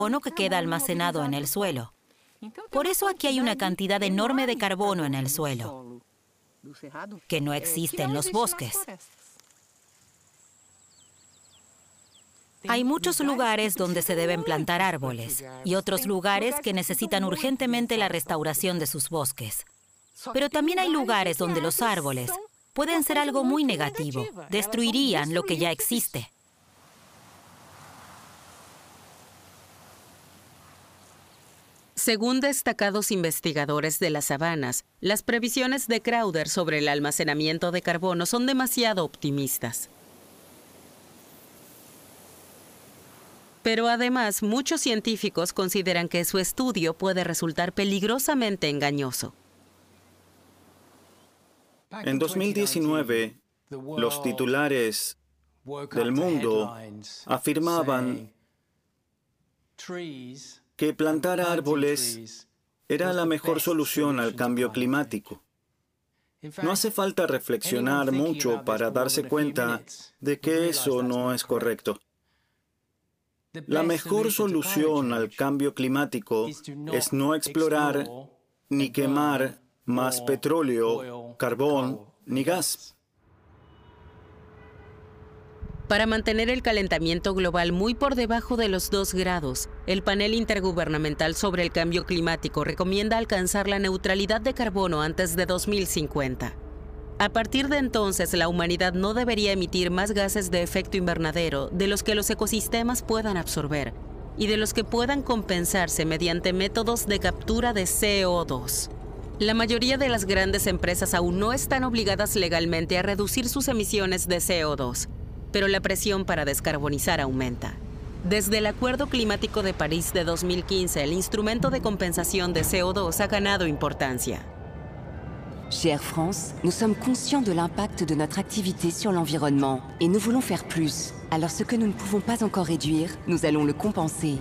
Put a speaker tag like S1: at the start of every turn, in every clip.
S1: carbono que queda almacenado en el suelo. Por eso aquí hay una cantidad enorme de carbono en el suelo, que no existe en los bosques. Hay muchos lugares donde se deben plantar árboles y otros lugares que necesitan urgentemente la restauración de sus bosques. Pero también hay lugares donde los árboles pueden ser algo muy negativo, destruirían lo que ya existe.
S2: Según destacados investigadores de las sabanas, las previsiones de Crowder sobre el almacenamiento de carbono son demasiado optimistas. Pero además, muchos científicos consideran que su estudio puede resultar peligrosamente engañoso.
S3: En 2019, los titulares del mundo afirmaban que plantar árboles era la mejor solución al cambio climático. No hace falta reflexionar mucho para darse cuenta de que eso no es correcto. La mejor solución al cambio climático es no explorar ni quemar más petróleo, carbón ni gas.
S2: Para mantener el calentamiento global muy por debajo de los 2 grados, el Panel Intergubernamental sobre el Cambio Climático recomienda alcanzar la neutralidad de carbono antes de 2050. A partir de entonces, la humanidad no debería emitir más gases de efecto invernadero de los que los ecosistemas puedan absorber y de los que puedan compensarse mediante métodos de captura de CO2. La mayoría de las grandes empresas aún no están obligadas legalmente a reducir sus emisiones de CO2, pero la presión para descarbonizar aumenta. Desde el Acuerdo Climático de París de 2015, el instrumento de compensación de CO2 ha ganado importancia.
S4: Chez Air France, nous sommes conscients de l'impact de notre activité sur l'environnement et nous voulons faire plus. Alors ce que nous ne pouvons pas encore réduire, nous allons le compenser.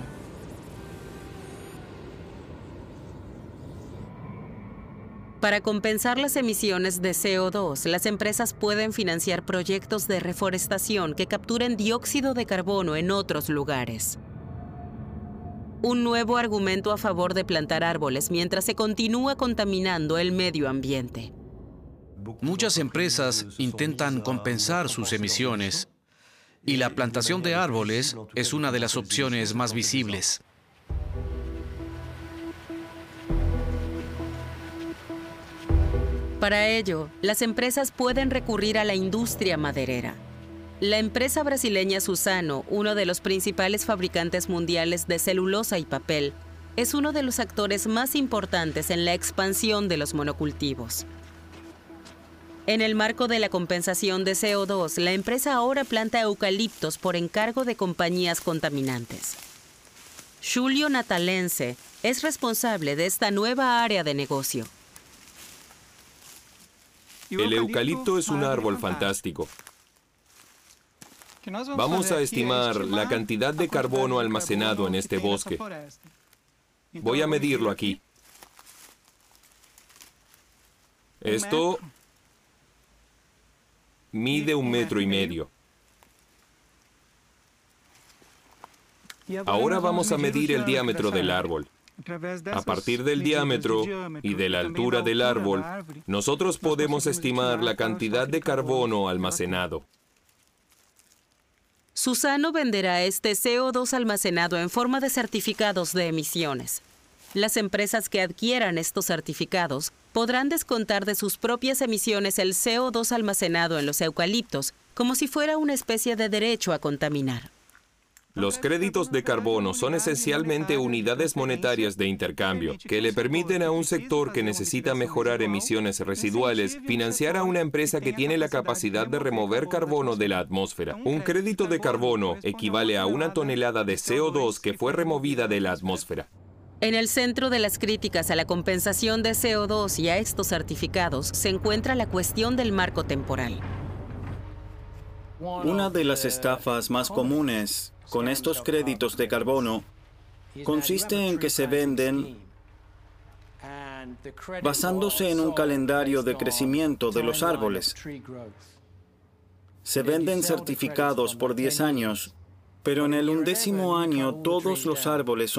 S2: Para compensar las emisiones de CO2, las empresas pueden financiar proyectos de reforestación que capturen dióxido de carbono en otros lugares. Un nuevo argumento a favor de plantar árboles mientras se continúa contaminando el medio ambiente.
S5: Muchas empresas intentan compensar sus emisiones y la plantación de árboles es una de las opciones más visibles.
S2: Para ello, las empresas pueden recurrir a la industria maderera. La empresa brasileña Suzano, uno de los principales fabricantes mundiales de celulosa y papel, es uno de los actores más importantes en la expansión de los monocultivos. En el marco de la compensación de CO2, la empresa ahora planta eucaliptos por encargo de compañías contaminantes. Julio Natalense es responsable de esta nueva área de negocio.
S6: El eucalipto es un árbol fantástico. Vamos a estimar la cantidad de carbono almacenado en este bosque. Voy a medirlo aquí. Esto mide 1,5 metros. Ahora vamos a medir el diámetro del árbol. A partir del diámetro y de la altura del árbol, nosotros podemos estimar la cantidad de carbono almacenado.
S2: Suzano venderá este CO2 almacenado en forma de certificados de emisiones. Las empresas que adquieran estos certificados podrán descontar de sus propias emisiones el CO2 almacenado en los eucaliptos, como si fuera una especie de derecho a contaminar.
S6: Los créditos de carbono son esencialmente unidades monetarias de intercambio que le permiten a un sector que necesita mejorar emisiones residuales financiar a una empresa que tiene la capacidad de remover carbono de la atmósfera. Un crédito de carbono equivale a 1 tonelada de CO2 que fue removida de la atmósfera.
S2: En el centro de las críticas a la compensación de CO2 y a estos certificados se encuentra la cuestión del marco temporal.
S3: Una de las estafas más comunes con estos créditos de carbono consiste en que se venden basándose en un calendario de crecimiento de los árboles. Se venden certificados por 10 años Pero en el 11º año todos los árboles